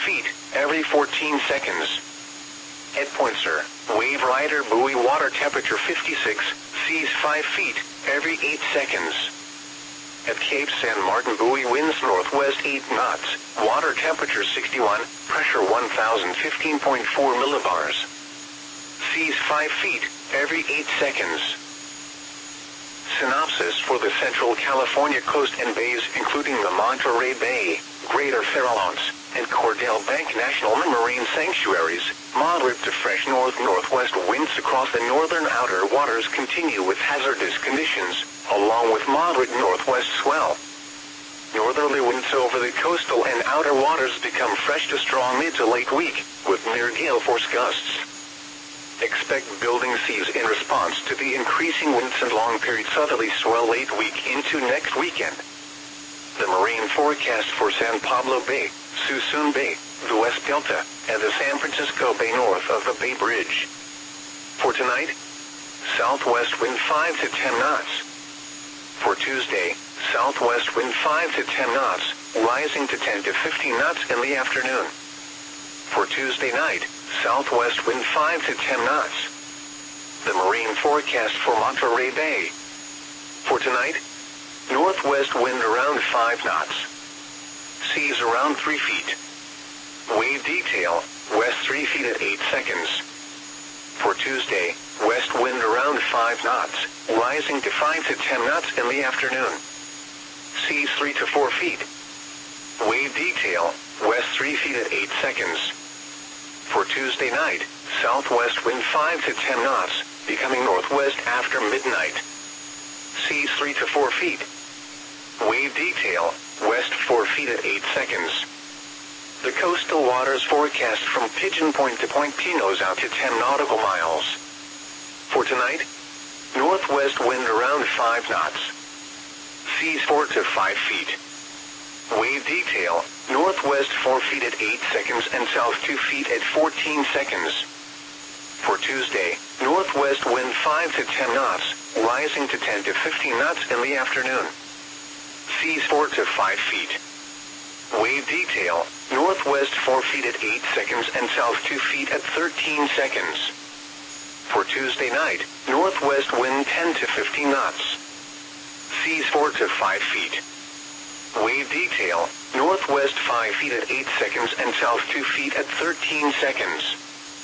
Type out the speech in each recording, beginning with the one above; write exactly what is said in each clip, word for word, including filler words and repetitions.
feet every fourteen seconds. At Pointer, Wave Rider buoy water temperature fifty-six, seas five feet every eight seconds. At Cape San Martin buoy winds northwest eight knots, water temperature sixty-one, pressure one thousand fifteen point four millibars. Seas five feet every eight seconds. Synopsis for the Central California coast and bays including the Monterey Bay, Greater Farallones, and Cordell Bank National Marine Sanctuaries. Moderate to fresh north-northwest winds across the northern outer waters continue with hazardous conditions, along with moderate northwest swell. Northerly winds over the coastal and outer waters become fresh to strong mid to late week, with near gale force gusts. Expect building seas in response to the increasing winds and long-period southerly swell late week into next weekend. The marine forecast for San Pablo Bay, Suisun Bay, the West Delta, and the San Francisco Bay north of the Bay Bridge. For tonight, southwest wind five to ten knots. For Tuesday, southwest wind five to ten knots, rising to ten to fifteen knots in the afternoon. For Tuesday night, southwest wind five to ten knots. The marine forecast for Monterey Bay. For tonight, northwest wind around five knots. Seas around three feet. Wave detail, west three feet at eight seconds. For Tuesday, west wind around five knots, rising to five to ten knots in the afternoon. Seas three to four feet. Wave detail, west three feet at eight seconds. For Tuesday night, southwest wind five to ten knots, becoming northwest after midnight. Seas three to four feet. Wave detail, west four feet at eight seconds. The coastal waters forecast from Pigeon Point to Point Pinos out to ten nautical miles. For tonight, northwest wind around five knots. Seas four to five feet. Wave detail, northwest four feet at eight seconds and south two feet at fourteen seconds. For Tuesday, northwest wind five to ten knots, rising to ten to fifteen knots in the afternoon. Seas four to five feet. Wave detail, northwest four feet at eight seconds and south two feet at thirteen seconds. For Tuesday night, northwest wind ten to fifteen knots. Seas four to five feet. Wave detail, northwest five feet at eight seconds and south two feet at thirteen seconds.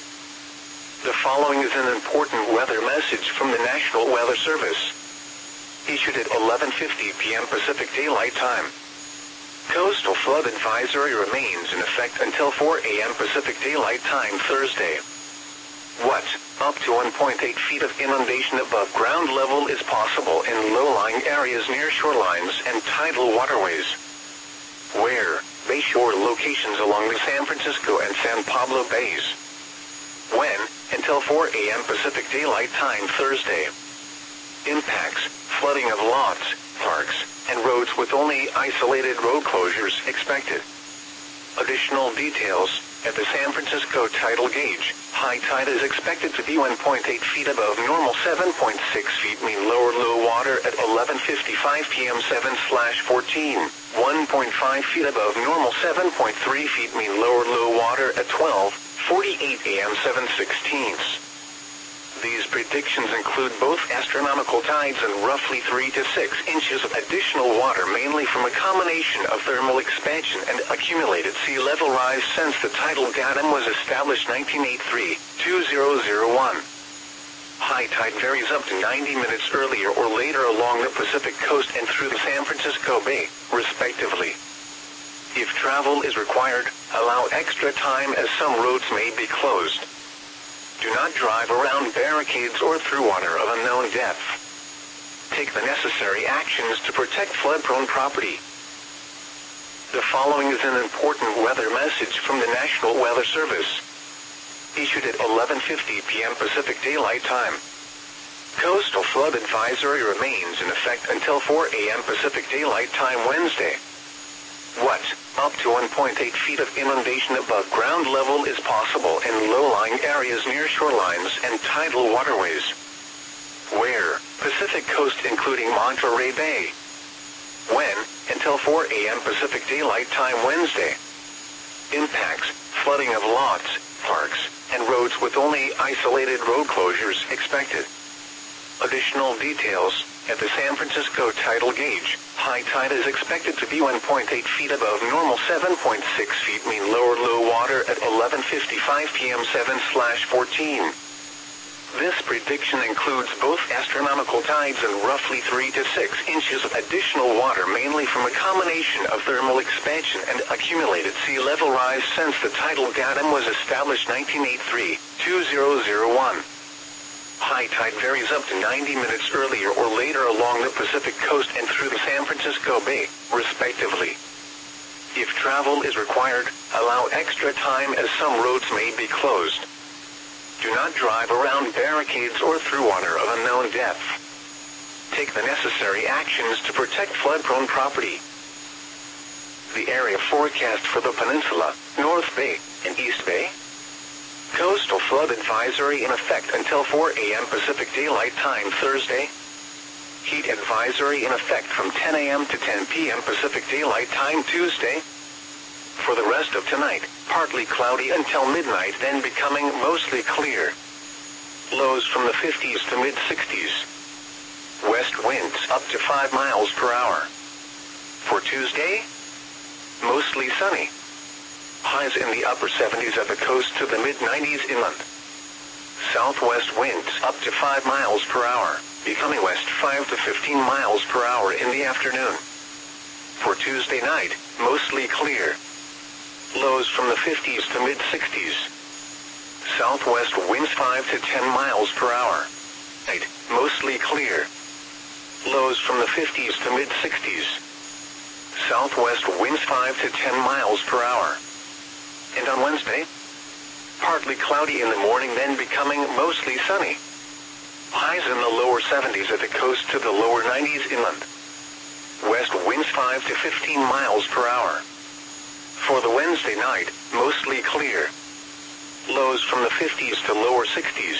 The following is an important weather message from the National Weather Service. Issued at eleven fifty p m Pacific Daylight Time. Coastal flood advisory remains in effect until four a m Pacific Daylight Time Thursday. What, up to one point eight feet of inundation above ground level is possible in low-lying areas near shorelines and tidal waterways. Where, bayshore locations along the San Francisco and San Pablo Bays. When, until four a m Pacific Daylight Time Thursday. Impacts, flooding of lots, parks, and roads with only isolated road closures expected. Additional details, at the San Francisco tidal gauge, high tide is expected to be one point eight feet above normal, seven point six feet mean lower low water at eleven fifty-five p m seven slash fourteen, one point five feet above normal, seven point three feet mean lower low water at twelve forty-eight a m seven sixteenths. These predictions include both astronomical tides and roughly three to six inches of additional water, mainly from a combination of thermal expansion and accumulated sea level rise since the tidal datum was established nineteen eighty-three to two thousand one. High tide varies up to ninety minutes earlier or later along the Pacific coast and through the San Francisco Bay, respectively. If travel is required, allow extra time as some roads may be closed. Do not drive around barricades or through water of unknown depth. Take the necessary actions to protect flood-prone property. The following is an important weather message from the National Weather Service. Issued at eleven fifty p m Pacific Daylight Time. Coastal flood advisory remains in effect until four a m Pacific Daylight Time Wednesday. What, up to one point eight feet of inundation above ground level is possible in low-lying areas near shorelines and tidal waterways. Where, Pacific coast including Monterey Bay. When, until four a m Pacific Daylight Time Wednesday. impacts, flooding of lots, parks, and roads with only isolated road closures expected. Additional details: at the San Francisco tidal gauge, high tide is expected to be one point eight feet above normal, seven point six feet mean lower low water at eleven fifty-five p m seven fourteen. This prediction includes both astronomical tides and roughly three to six inches of additional water, mainly from a combination of thermal expansion and accumulated sea level rise since the tidal datum was established nineteen eighty-three to two thousand one. High tide varies up to ninety minutes earlier or later along the Pacific coast and through the San Francisco Bay, respectively. If travel is required, allow extra time as some roads may be closed. Do not drive around barricades or through water of unknown depth. Take the necessary actions to protect flood-prone property. The area forecast for the peninsula, North Bay, and East Bay. Coastal flood advisory in effect until four a m Pacific Daylight Time Thursday. Heat advisory in effect from ten a m to ten p m Pacific Daylight Time Tuesday. For the rest of tonight, partly cloudy until midnight, then becoming mostly clear. Lows from the fifties to mid-sixties. West winds up to five miles per hour. For Tuesday, mostly sunny. Highs in the upper seventies at the coast to the mid-nineties inland. Southwest winds up to five miles per hour, becoming west five to fifteen miles per hour in the afternoon. For Tuesday night, mostly clear. Lows from the fifties to mid-sixties. Southwest winds five to ten miles per hour. Night, mostly clear. Lows from the fifties to mid-sixties. Southwest winds five to ten miles per hour. And on Wednesday, partly cloudy in the morning, then becoming mostly sunny. Highs in the lower seventies at the coast to the lower nineties inland. West winds five to fifteen miles per hour. For the Wednesday night, mostly clear. Lows from the fifties to lower sixties.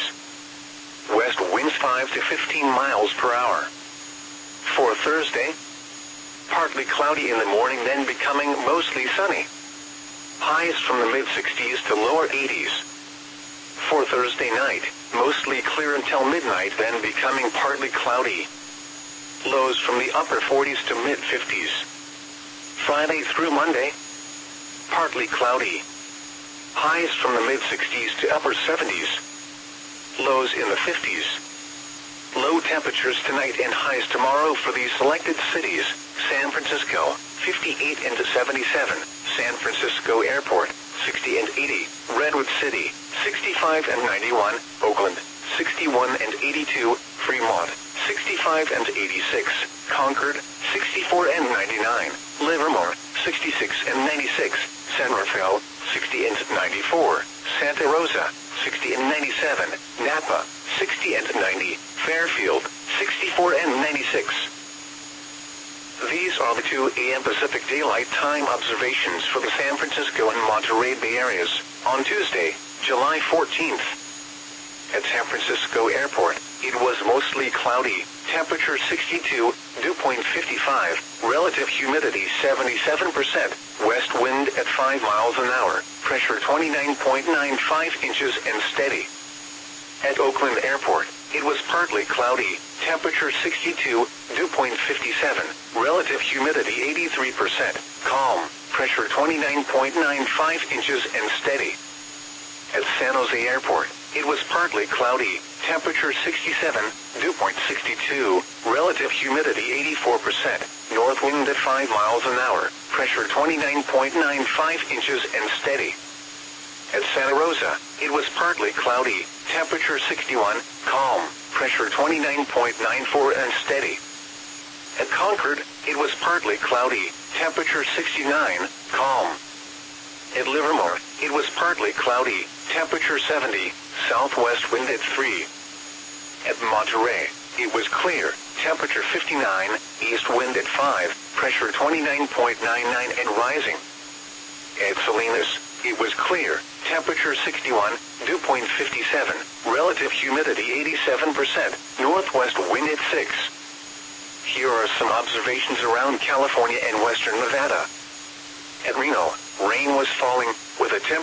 West winds five to fifteen miles per hour. For Thursday, partly cloudy in the morning, then becoming mostly sunny. Highs from the mid-sixties to lower eighties. For Thursday night, mostly clear until midnight, then becoming partly cloudy. Lows from the upper forties to mid-fifties. Friday through Monday, partly cloudy. Highs from the mid-sixties to upper seventies. Lows in the fifties. Low temperatures tonight and highs tomorrow for these selected cities: San Francisco, fifty-eight and seventy-seven, San Francisco Airport, sixty and eighty, Redwood City, sixty-five and ninety-one, Oakland, sixty-one and eighty-two, Fremont, sixty-five and eighty-six, Concord, sixty-four and ninety-nine, Livermore, sixty-six and ninety-six, San Rafael, sixty and ninety-four, Santa Rosa, sixty and ninety-seven, Napa, sixty and ninety, Fairfield, sixty-four and ninety-six. These are the two a m Pacific Daylight Time observations for the San Francisco and Monterey Bay areas on Tuesday, July fourteenth. At San Francisco Airport, it was mostly cloudy, temperature sixty-two, dew point fifty-five, relative humidity seventy-seven percent, west wind at five miles an hour, pressure twenty-nine point nine five inches and steady. At Oakland Airport, it was partly cloudy, temperature sixty-two, dew point fifty-seven, relative humidity eighty-three percent, calm, pressure twenty-nine point nine five inches and steady. At San Jose Airport, it was partly cloudy, temperature sixty-seven, dew point sixty-two, relative humidity eighty-four percent, north wind at five miles an hour, pressure twenty-nine point nine five inches and steady. At Santa Rosa, it was partly cloudy, temperature sixty-one, calm, pressure twenty-nine point nine four and steady. At Concord, it was partly cloudy, temperature sixty-nine, calm. At Livermore, it was partly cloudy, temperature seventy, southwest wind at three. At Monterey, it was clear, temperature fifty-nine, east wind at five, pressure twenty-nine point nine nine and rising. At Salinas, it was clear, temperature sixty-one, dew point fifty-seven, relative humidity eighty-seven percent, northwest wind at six. Here are some observations around California and western Nevada. At Reno, Rain was falling, with a temperature